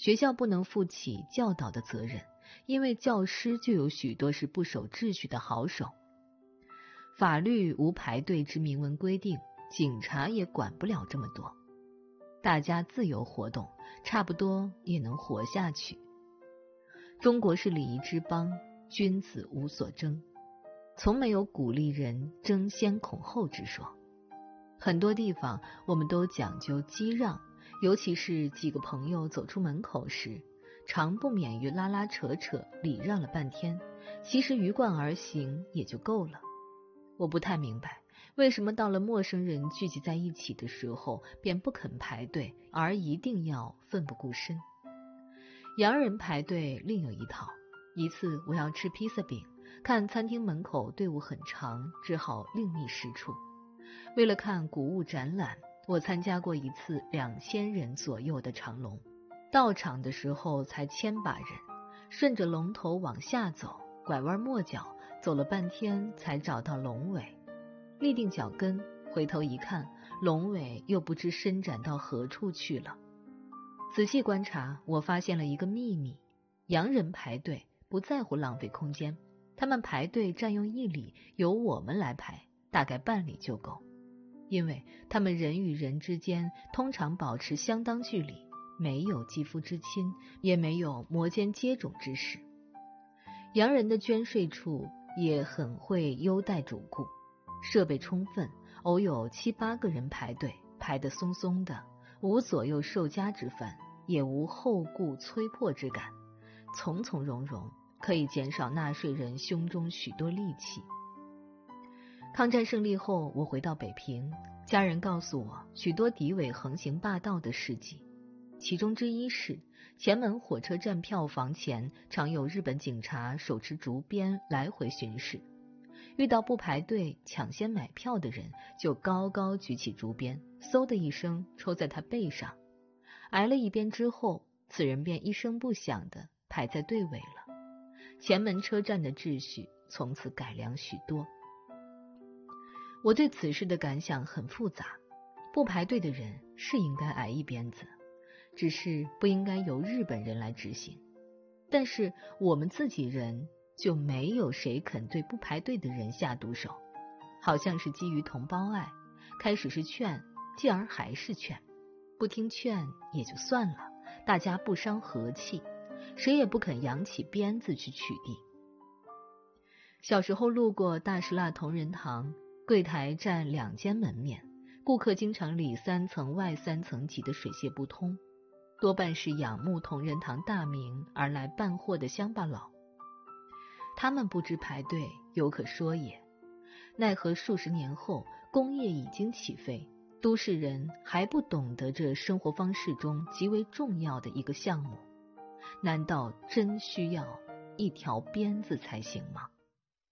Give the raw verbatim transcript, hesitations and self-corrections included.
学校不能负起教导的责任，因为教师就有许多是不守秩序的好手。法律无排队之明文规定，警察也管不了这么多。大家自由活动，差不多也能活下去。中国是礼仪之邦，君子无所争，从没有鼓励人争先恐后之说。很多地方我们都讲究揖让，尤其是几个朋友走出门口时，常不免于拉拉扯扯，礼让了半天，其实鱼贯而行也就够了。我不太明白，为什么到了陌生人聚集在一起的时候，便不肯排队，而一定要奋不顾身。洋人排队另有一套。一次我要吃披萨饼，看餐厅门口队伍很长，只好另觅食处。为了看古物展览，我参加过一次两千人左右的长龙，到场的时候才千把人，顺着龙头往下走，拐弯抹角，走了半天才找到龙尾，立定脚跟，回头一看，龙尾又不知伸展到何处去了。仔细观察，我发现了一个秘密：洋人排队不在乎浪费空间，他们排队占用一里，由我们来排，大概半里就够，因为他们人与人之间通常保持相当距离，没有肌肤之亲，也没有摩肩接踵之事。洋人的捐税处也很会优待主顾，设备充分，偶有七八个人排队，排得松松的，无左右受夹之烦，也无后顾催迫之感，从从容容，可以减少纳税人胸中许多戾气。抗战胜利后，我回到北平，家人告诉我许多敌伪横行霸道的事迹，其中之一是前门火车站票房前常有日本警察手持竹鞭来回巡视，遇到不排队抢先买票的人，就高高举起竹鞭，嗖的一声抽在他背上，挨了一鞭之后，此人便一声不响地排在队尾了。前门车站的秩序从此改良许多。我对此事的感想很复杂，不排队的人是应该挨一鞭子，只是不应该由日本人来执行。但是我们自己人就没有谁肯对不排队的人下毒手，好像是基于同胞爱，开始是劝，继而还是劝，不听劝也就算了，大家不伤和气，谁也不肯扬起鞭子去取缔。小时候路过大石蜡同仁堂，柜台占两间门面，顾客经常里三层外三层挤得水泄不通，多半是仰慕同仁堂大名而来办货的乡巴佬。他们不知排队有可说也，奈何数十年后工业已经起飞，都市人还不懂得这生活方式中极为重要的一个项目，难道真需要一条鞭子才行吗？